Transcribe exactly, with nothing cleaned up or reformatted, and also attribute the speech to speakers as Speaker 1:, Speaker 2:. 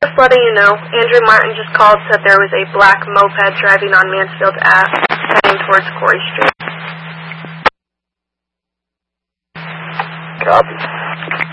Speaker 1: just letting you know, Andrew Martin just called, said there was a black moped driving on Mansfield Avenue heading towards Corey Street.
Speaker 2: Copy.